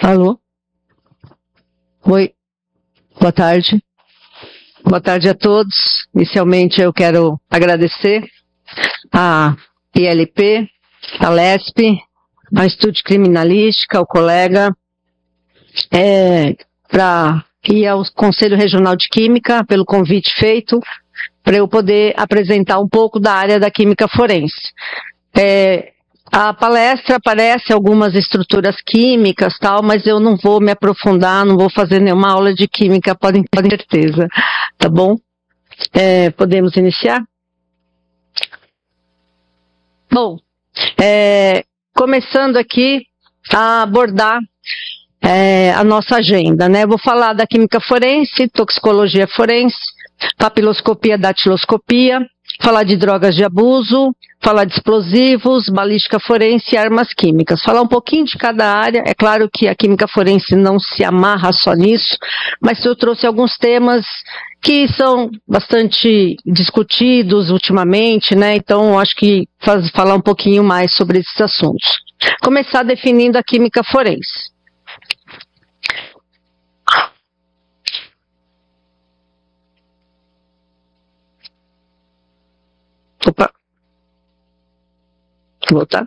Alô? Oi, boa tarde. Boa tarde a todos. Inicialmente eu quero agradecer a ILP, a LESP, ao Instituto de Criminalística, ao colega, e ao Conselho Regional de Química pelo convite feito para eu poder apresentar um pouco da área da química forense. A palestra aparece algumas estruturas químicas, tal, mas eu não vou me aprofundar, não vou fazer nenhuma aula de química, podem ter certeza, tá bom? Podemos iniciar? Bom, começando aqui a abordar a nossa agenda, né? Vou falar da química forense, toxicologia forense, papiloscopia, datiloscopia, falar de drogas de abuso, falar de explosivos, balística forense e armas químicas. Falar um pouquinho de cada área. É claro que a química forense não se amarra só nisso, mas eu trouxe alguns temas que são bastante discutidos ultimamente, né? Então, acho que falar um pouquinho mais sobre esses assuntos. Começar definindo a química forense. Opa. Voltar.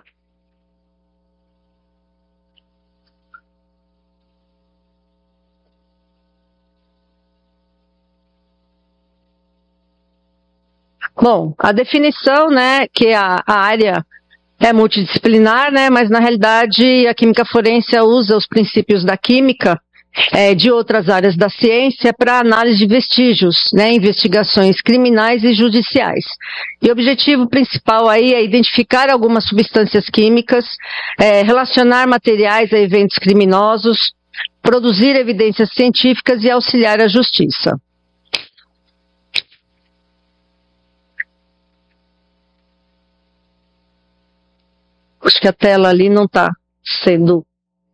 Bom, a definição, né, que a área é multidisciplinar, né, mas na realidade a química forense usa os princípios da química de outras áreas da ciência para análise de vestígios, né, investigações criminais e judiciais. E o objetivo principal aí é identificar algumas substâncias químicas, relacionar materiais a eventos criminosos, produzir evidências científicas e auxiliar a justiça. Acho que a tela ali não está sendo...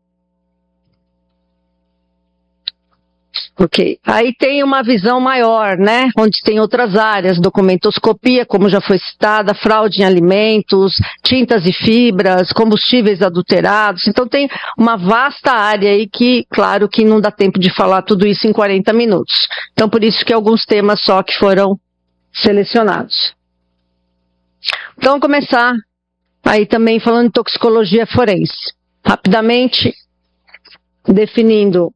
Ok. Aí tem uma visão maior, né? Onde tem outras áreas, documentoscopia, como já foi citada, fraude em alimentos, tintas e fibras, combustíveis adulterados. Então tem uma vasta área aí que, claro, que não dá tempo de falar tudo isso em 40 minutos. Então por isso que alguns temas só que foram selecionados. Então vamos começar aí também falando de toxicologia forense. Rapidamente, definindo...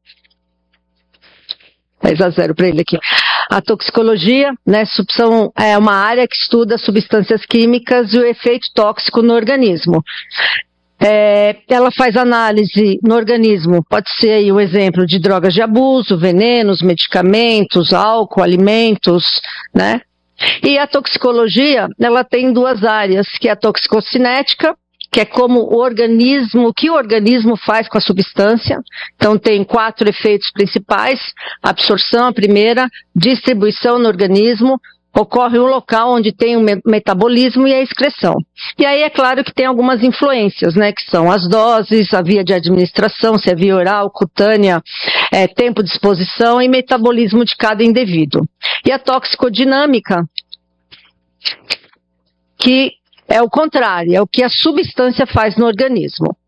10-0 para ele aqui. A toxicologia, né, é uma área que estuda substâncias químicas e o efeito tóxico no organismo. Ela faz análise no organismo, pode ser aí um exemplo de drogas de abuso, venenos, medicamentos, álcool, alimentos, né? E a toxicologia, ela tem duas áreas, que é a toxicocinética, que é como o que o organismo faz com a substância. Então tem 4 efeitos principais: absorção, a primeira, distribuição no organismo, ocorre um local onde tem o metabolismo e a excreção. E aí é claro que tem algumas influências, né, que são as doses, a via de administração, se é via oral, cutânea, tempo de exposição e metabolismo de cada indivíduo. E a toxicodinâmica, que é o contrário, é o que a substância faz no organismo.